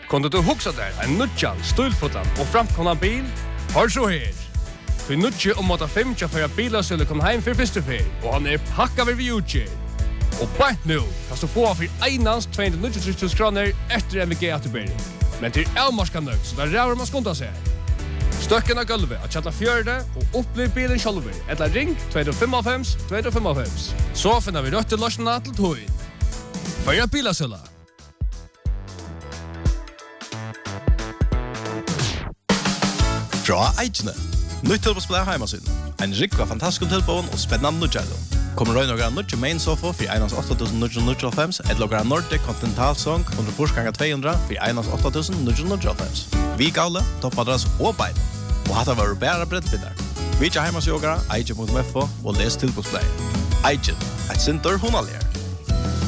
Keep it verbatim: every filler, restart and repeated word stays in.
Kunde du huxa där en nutjan, stulfotan och framkomna bil? Hör så här. Vi nutje om att fem tja för bilar skulle komma hem för första fel och han är packad vid utge. Och bara nu kan du få för einans tvåhundranittiotre tusen kronor efter M V G återbäring. Men till Elmarskan nöjd så där räver man skonta sig. Stöcken av gulvet att chatta fjörde och upplev bilen själver. Eller ring två fem fem två fem fem. Så finner vi rötter lösna till tog. Följa bilasöla. Fra Eikene. Nytt tilbåsplay heimasyn. En rikva fantastisk tilbån og spennende nudjalo. Kommer røy nogra nudje main sofa for einans åtta tusen nudje nudje fem, et logra Nordic Continental Song under forsganga två hundra for einans åtta tusen nudje nudje fem. Vi gale, toppadras og bein. Og hatta var bæra brettbindar. Vi tja heimasjogara, eikje punktum f o og les tilbåsplay. Eikje, et sinter hunalier.